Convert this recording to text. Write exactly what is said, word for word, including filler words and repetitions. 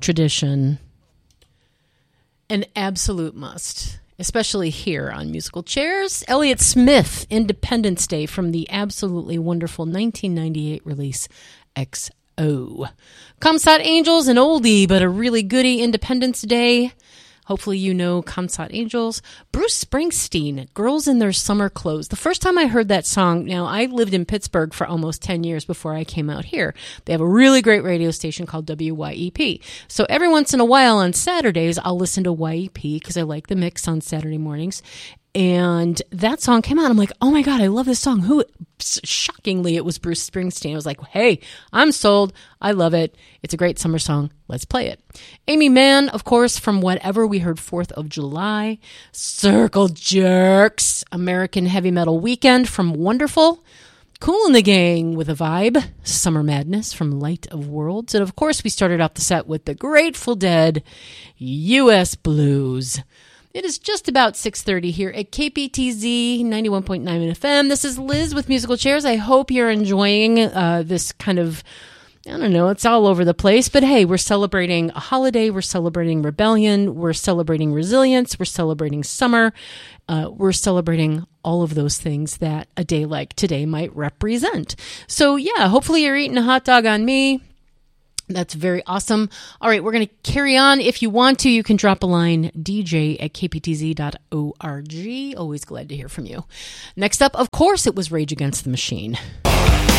tradition, an absolute must, especially here on Musical Chairs. Elliott Smith, Independence Day, from the absolutely wonderful nineteen ninety-eight release X O. Comsat Angels, an oldie but a really goodie Independence Day. Hopefully you know Comsat Angels. Bruce Springsteen, Girls in Their Summer Clothes. The first time I heard that song, now I lived in Pittsburgh for almost ten years before I came out here. They have a really great radio station called W Y E P. So every once in a while on Saturdays, I'll listen to Y E P because I like the mix on Saturday mornings. And that song came out. I'm like, oh my God, I love this song. Who? Shockingly, it was Bruce Springsteen. I was like, hey, I'm sold. I love it. It's a great summer song. Let's play it. Amy Mann, of course, from Whatever We Heard fourth of July. Circle Jerks, American Heavy Metal Weekend from Wonderful. Kool and the Gang with a Vibe. Summer Madness from Light of Worlds. And of course, we started off the set with the Grateful Dead, U S Blues. It is just about six thirty here at K P T Z ninety-one point nine F M. This is Liz with Musical Chairs. I hope you're enjoying uh, this kind of, I don't know, it's all over the place. But hey, we're celebrating a holiday. We're celebrating rebellion. We're celebrating resilience. We're celebrating summer. Uh, we're celebrating all of those things that a day like today might represent. So yeah, hopefully you're eating a hot dog on me. That's very awesome. All right, we're going to carry on. If you want to, you can drop a line, D J at k p t z dot org. Always glad to hear from you. Next up, of course, it was Rage Against the Machine.